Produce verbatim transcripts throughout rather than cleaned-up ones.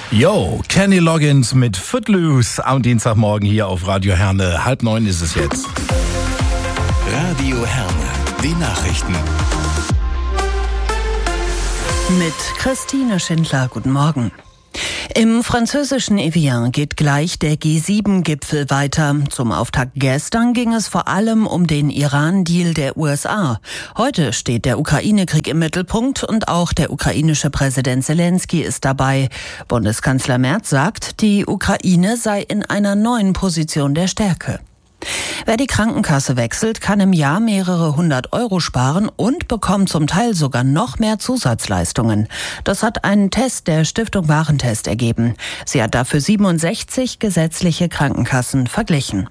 Yo, Kenny Loggins mit Footloose am Dienstagmorgen hier auf Radio Herne. Halb neun ist es jetzt. Radio Herne, die Nachrichten. Mit Christine Schindler, guten Morgen. Im französischen Evian geht gleich der G sieben Gipfel weiter. Zum Auftakt gestern ging es vor allem um den Iran-Deal der U S A. Heute steht der Ukraine-Krieg im Mittelpunkt und auch der ukrainische Präsident Zelensky ist dabei. Bundeskanzler Merz sagt, die Ukraine sei in einer neuen Position der Stärke. Wer die Krankenkasse wechselt, kann im Jahr mehrere hundert Euro sparen und bekommt zum Teil sogar noch mehr Zusatzleistungen. Das hat ein Test der Stiftung Warentest ergeben. Sie hat dafür siebenundsechzig gesetzliche Krankenkassen verglichen.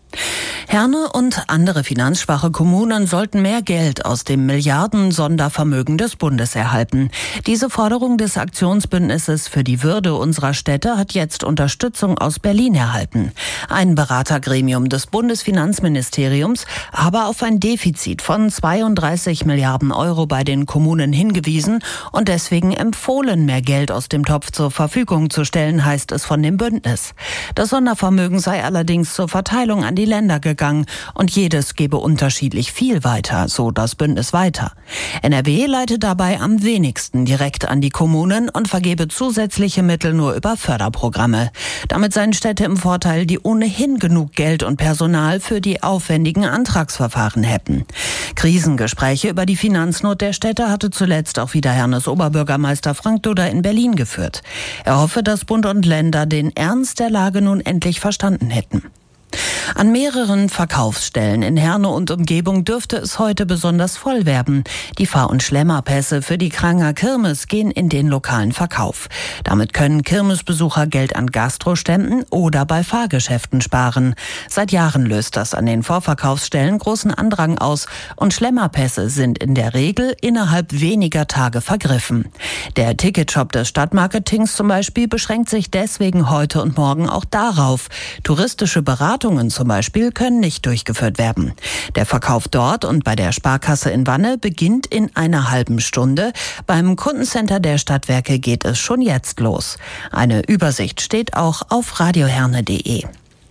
Herne und andere finanzschwache Kommunen sollten mehr Geld aus dem Milliarden-Sondervermögen des Bundes erhalten. Diese Forderung des Aktionsbündnisses für die Würde unserer Städte hat jetzt Unterstützung aus Berlin erhalten. Ein Beratergremium des Bundesfinanzministeriums habe auf ein Defizit von zweiunddreißig Milliarden Euro bei den Kommunen hingewiesen und deswegen empfohlen, mehr Geld aus dem Topf zur Verfügung zu stellen, heißt es von dem Bündnis. Das Sondervermögen sei allerdings zur Verteilung an die Länder gegangen und jedes gebe unterschiedlich viel weiter, so das Bündnis weiter. N R W leitet dabei am wenigsten direkt an die Kommunen und vergebe zusätzliche Mittel nur über Förderprogramme. Damit seien Städte im Vorteil, die ohnehin genug Geld und Personal für die aufwendigen Antragsverfahren hätten. Krisengespräche über die Finanznot der Städte hatte zuletzt auch wieder Hernes Oberbürgermeister Frank Dudder in Berlin geführt. Er hoffe, dass Bund und Länder den Ernst der Lage nun endlich verstanden hätten. An mehreren Verkaufsstellen in Herne und Umgebung dürfte es heute besonders voll werden. Die Fahr- und Schlemmerpässe für die Kranger Kirmes gehen in den lokalen Verkauf. Damit können Kirmesbesucher Geld an Gastroständen oder bei Fahrgeschäften sparen. Seit Jahren löst das an den Vorverkaufsstellen großen Andrang aus und Schlemmerpässe sind in der Regel innerhalb weniger Tage vergriffen. Der Ticketshop des Stadtmarketings zum Beispiel beschränkt sich deswegen heute und morgen auch darauf. Touristische Beratungen zum Beispiel können nicht durchgeführt werden. Der Verkauf dort und bei der Sparkasse in Wanne beginnt in einer halben Stunde. Beim Kundencenter der Stadtwerke geht es schon jetzt los. Eine Übersicht steht auch auf radioherne punkt de.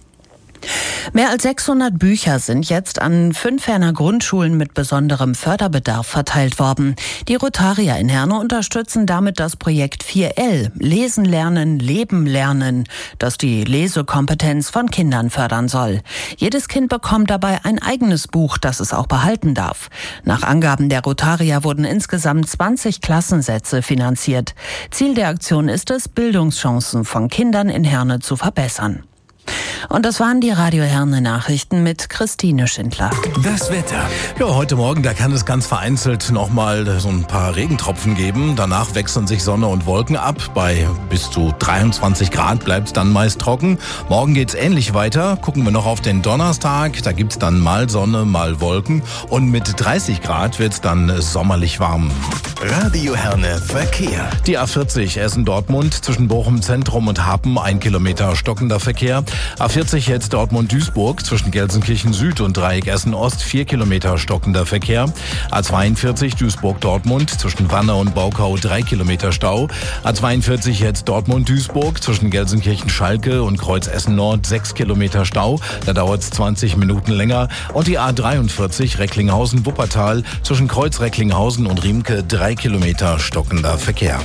Mehr als sechshundert Bücher sind jetzt an fünf Herner Grundschulen mit besonderem Förderbedarf verteilt worden. Die Rotarier in Herne unterstützen damit das Projekt vier L, Lesen lernen, Leben lernen, das die Lesekompetenz von Kindern fördern soll. Jedes Kind bekommt dabei ein eigenes Buch, das es auch behalten darf. Nach Angaben der Rotarier wurden insgesamt zwanzig Klassensätze finanziert. Ziel der Aktion ist es, Bildungschancen von Kindern in Herne zu verbessern. Und das waren die Radio Herne Nachrichten mit Christine Schindler. Das Wetter. Ja, heute Morgen, da kann es ganz vereinzelt nochmal so ein paar Regentropfen geben. Danach wechseln sich Sonne und Wolken ab. Bei bis zu dreiundzwanzig Grad bleibt es dann meist trocken. Morgen geht's ähnlich weiter. Gucken wir noch auf den Donnerstag. Da gibt's dann mal Sonne, mal Wolken. Und mit dreißig Grad wird's dann sommerlich warm. Radio Herne Verkehr. Die A vierzig Essen-Dortmund zwischen Bochum Zentrum und Happen, ein Kilometer stockender Verkehr. A vierzig jetzt Dortmund-Duisburg zwischen Gelsenkirchen Süd und Dreieck Essen-Ost, vier Kilometer stockender Verkehr. A zweiundvierzig Duisburg-Dortmund zwischen Wanne und Baukau, drei Kilometer Stau. A zweiundvierzig jetzt Dortmund-Duisburg zwischen Gelsenkirchen-Schalke und Kreuz Essen-Nord, sechs Kilometer Stau. Da dauert es zwanzig Minuten länger. Und die A dreiundvierzig Recklinghausen-Wuppertal zwischen Kreuz Recklinghausen und Riemke, drei Kilometer stockender Verkehr.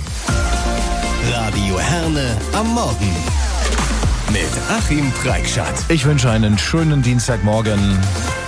Radio Herne am Morgen. Mit Achim Preikschat. Ich wünsche einen schönen Dienstagmorgen.